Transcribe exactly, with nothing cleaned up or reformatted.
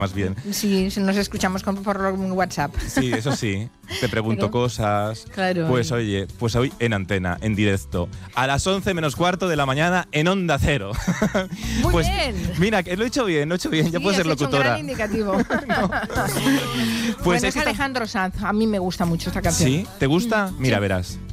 más bien. Sí, nos escuchamos con, por WhatsApp. Sí, eso sí. Te pregunto Pero, cosas. Claro. Pues oye, pues hoy en antena, en directo, a las once menos cuarto de la mañana en Onda Cero. Muy pues, bien. Mira, que lo he hecho bien, lo he hecho bien, Sí, ya puedo has ser hecho locutora. un gran indicativo. No. Pues Pues bueno, es es Alejandro Sanz. A mí me gusta mucho esta canción. ¿Sí? ¿Te gusta? Mira, Sí. verás.